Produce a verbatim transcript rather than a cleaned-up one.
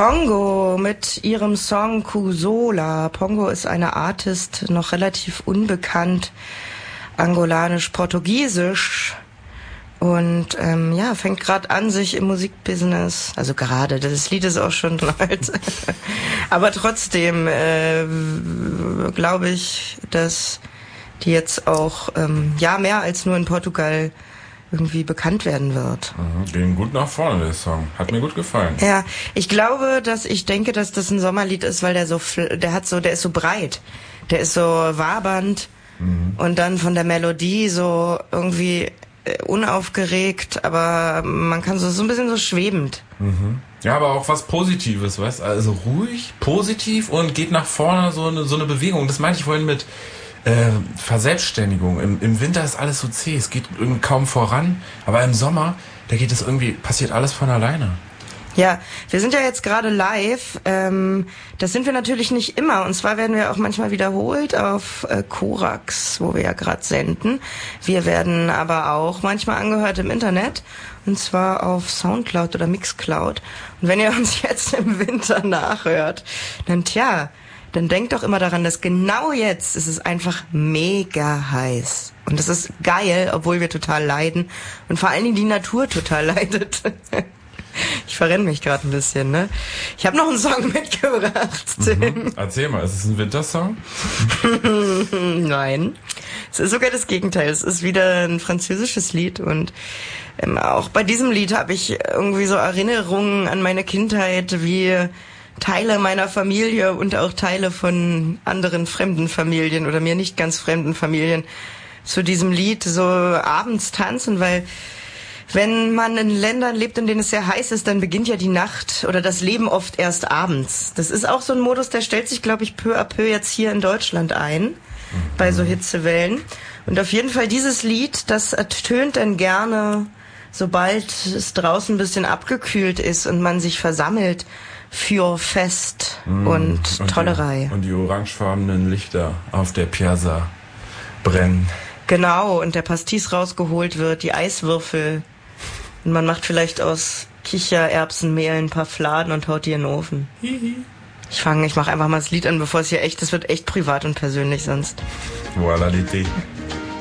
Pongo mit ihrem Song Kusola. Pongo ist eine Artist, noch relativ unbekannt, angolanisch-portugiesisch. Und ähm, ja, fängt gerade an, sich im Musikbusiness, also gerade, das Lied ist auch schon alt, aber trotzdem äh, glaube ich, dass die jetzt auch ähm, ja mehr als nur in Portugal irgendwie bekannt werden wird. Mhm, ging gut nach vorne, der Song. Hat mir gut gefallen. Ja, ich glaube, dass ich denke, dass das ein Sommerlied ist, weil der so, der hat so, der ist so breit, der ist so wabernd mhm. und dann von der Melodie so irgendwie unaufgeregt, aber man kann so, so ein bisschen so schwebend. Mhm. Ja, aber auch was Positives, weißt du? Also ruhig, positiv und geht nach vorne, so eine, so eine Bewegung. Das meinte ich vorhin mit äh, Verselbstständigung. Im, Im Winter ist alles so zäh, es geht irgendwie kaum voran, aber im Sommer, da geht es irgendwie, passiert alles von alleine. Ja, wir sind ja jetzt gerade live. Ähm, das sind wir natürlich nicht immer. Und zwar werden wir auch manchmal wiederholt auf äh, Korax, wo wir ja gerade senden. Wir werden aber auch manchmal angehört im Internet. Und zwar auf Soundcloud oder Mixcloud. Und wenn ihr uns jetzt im Winter nachhört, dann tja, dann denkt doch immer daran, dass genau jetzt ist es einfach mega heiß. Und das ist geil, obwohl wir total leiden. Und vor allen Dingen die Natur total leidet. Ich verrenne mich gerade ein bisschen, ne? Ich habe noch einen Song mitgebracht, Tim. Mhm. Erzähl mal, ist es ein Wintersong? Nein, es ist sogar das Gegenteil. Es ist wieder ein französisches Lied und ähm, auch bei diesem Lied habe ich irgendwie so Erinnerungen an meine Kindheit, wie Teile meiner Familie und auch Teile von anderen fremden Familien oder mir nicht ganz fremden Familien zu diesem Lied so abends tanzen, weil wenn man in Ländern lebt, in denen es sehr heiß ist, dann beginnt ja die Nacht oder das Leben oft erst abends. Das ist auch so ein Modus, der stellt sich, glaube ich, peu à peu jetzt hier in Deutschland ein, mhm. bei so Hitzewellen. Und auf jeden Fall dieses Lied, das ertönt dann gerne, sobald es draußen ein bisschen abgekühlt ist und man sich versammelt für Fest mhm. und, und Tollerei. Die, und die orangefarbenen Lichter auf der Piazza brennen. Genau, und der Pastis rausgeholt wird, die Eiswürfel. Und man macht vielleicht aus Kichererbsenmehl ein paar Fladen und haut die in den Ofen. Ich fange, ich mache einfach mal das Lied an, bevor es hier echt, das wird echt privat und persönlich sonst. Voilà l'été.